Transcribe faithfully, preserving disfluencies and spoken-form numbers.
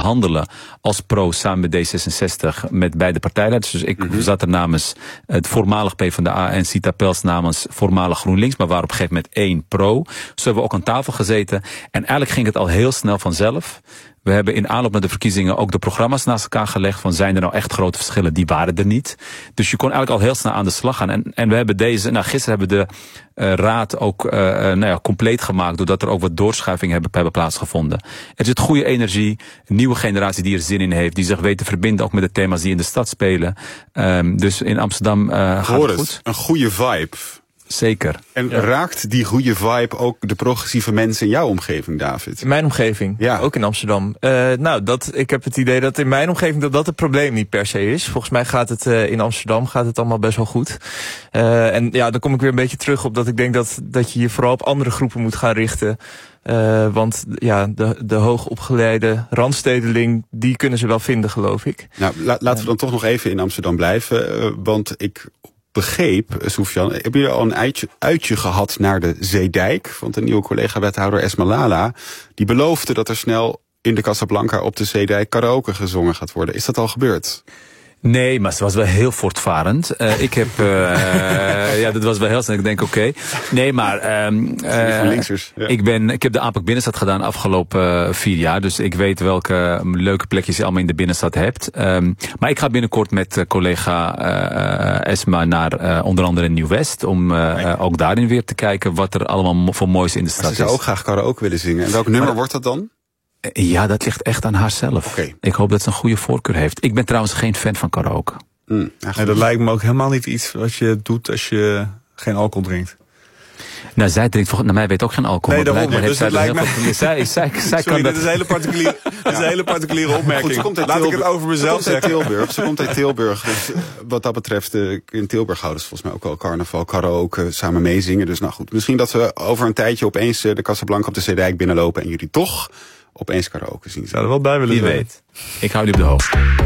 onderhandelen als pro samen met D zesenzestig met beide partijleiders. Dus ik mm-hmm. zat er namens het voormalig PvdA en Sita Pels namens voormalig GroenLinks, maar waar op een gegeven moment één pro. Zo hebben we ook aan tafel gezeten. En eigenlijk ging het al heel snel vanzelf. We hebben in aanloop naar de verkiezingen ook de programma's naast elkaar gelegd. Van zijn er nou echt grote verschillen? Die waren er niet. Dus je kon eigenlijk al heel snel aan de slag gaan. En, en we hebben deze, nou gisteren hebben we de uh, raad ook uh, nou ja, compleet gemaakt. Doordat er ook wat doorschuivingen hebben, hebben plaatsgevonden. Er zit goede energie. Een nieuwe generatie die er zin in heeft. Die zich weet te verbinden ook met de thema's die in de stad spelen. Um, dus in Amsterdam uh, gaat Hoor het het, goed. Een goede vibe. Zeker. En ja. raakt die goede vibe ook de progressieve mensen in jouw omgeving, David? In mijn omgeving, ja. ook in Amsterdam. Uh, nou, dat, ik heb het idee dat in mijn omgeving dat dat het probleem niet per se is. Volgens mij gaat het uh, in Amsterdam gaat het allemaal best wel goed. Uh, en ja, dan kom ik weer een beetje terug op dat ik denk dat, dat je je vooral op andere groepen moet gaan richten. Uh, want ja, de, de hoogopgeleide randstedeling, die kunnen ze wel vinden, geloof ik. Nou, la, laten we dan toch nog even in Amsterdam blijven. Uh, want ik begreep, Soufiane, hebben jullie al een uitje, uitje gehad naar de Zeedijk? Want een nieuwe collega-wethouder Esma Lala, die beloofde dat er snel in de Casablanca op de Zeedijk karaoke gezongen gaat worden. Is dat al gebeurd? Nee, maar ze was wel heel voortvarend. Uh, ik heb, uh, uh, ja, dat was wel heel snel. Ik denk, oké. Okay. Nee, maar, um, uh, ja. ik ben, ik heb de A P A C Binnenstad gedaan de afgelopen uh, vier jaar. Dus ik weet welke leuke plekjes je allemaal in de binnenstad hebt. Um, maar ik ga binnenkort met uh, collega uh, Esma naar uh, onder andere Nieuw-West. Om uh, uh, ook daarin weer te kijken wat er allemaal voor moois in de stad is. Ze zou ook graag karaoke willen zingen. En welk nummer maar, wordt dat dan? Ja, dat ligt echt aan haarzelf. Okay. Ik hoop dat ze een goede voorkeur heeft. Ik ben trouwens geen fan van karaoke. Mm, ja, dat lijkt me ook helemaal niet iets wat je doet als je geen alcohol drinkt. Nou, zij drinkt volgens naar mij weet ook geen alcohol. Nee, daarom. Dus zij het lijkt me... Veel... zij, zij, zij Sorry, kan dit dat... is een hele particuliere, ja. is een hele particuliere opmerking. Goed, Laat Tilburg. ik het over mezelf ze komt zeggen. Uit Tilburg. Ze komt uit Tilburg. Dus wat dat betreft, uh, in Tilburg houden ze volgens mij ook wel carnaval, karaoke, samen meezingen. Dus nou goed, misschien dat we over een tijdje opeens uh, de Casablanca op de Zeedijk binnenlopen en jullie toch opeens karaoke zien. Zou er wel bij willen Wie zijn. weet. Ik hou jullie op de hoogte.